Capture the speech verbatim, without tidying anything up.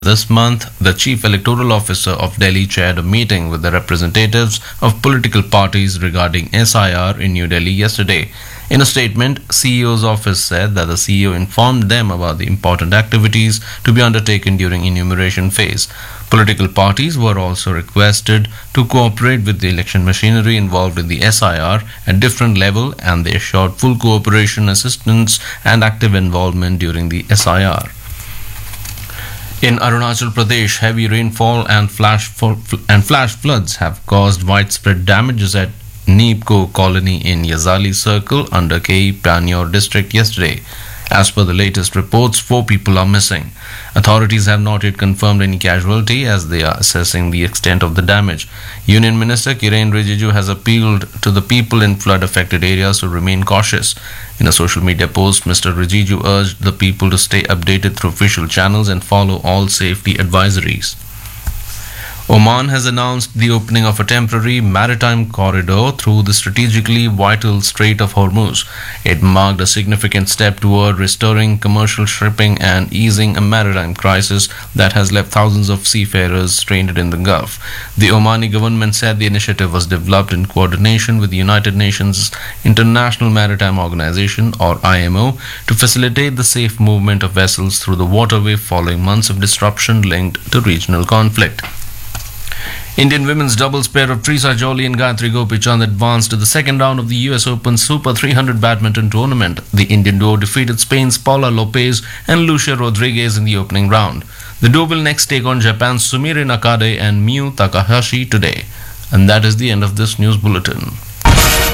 This month, the Chief Electoral Officer of Delhi chaired a meeting with the representatives of political parties regarding S I R in New Delhi yesterday. In a statement, C E O's office said that the C E O informed them about the important activities to be undertaken during enumeration phase. Political parties were also requested to cooperate with the election machinery involved in the S I R at different level, and they assured full cooperation, assistance and active involvement during the S I R. In Arunachal Pradesh, heavy rainfall and flash fo- and flash floods have caused widespread damages at Neepko colony in Yazali Circle under K E Panyor district yesterday. As per the latest reports, four people are missing. Authorities have not yet confirmed any casualty as they are assessing the extent of the damage. Union Minister Kiren Rijiju has appealed to the people in flood-affected areas to remain cautious. In a social media post, Mister Rijiju urged the people to stay updated through official channels and follow all safety advisories. Oman has announced the opening of a temporary maritime corridor through the strategically vital Strait of Hormuz. It marked a significant step toward restoring commercial shipping and easing a maritime crisis that has left thousands of seafarers stranded in the Gulf. The Omani government said the initiative was developed in coordination with the United Nations International Maritime Organization, or I M O, to facilitate the safe movement of vessels through the waterway following months of disruption linked to regional conflict. Indian women's doubles pair of Teresa Jolie and Gayatri Gopichand advanced to the second round of the U S Open Super three hundred badminton tournament. The Indian duo defeated Spain's Paula Lopez and Lucia Rodriguez in the opening round. The duo will next take on Japan's Sumire Nakade and Miyu Takahashi today. And that is the end of this news bulletin.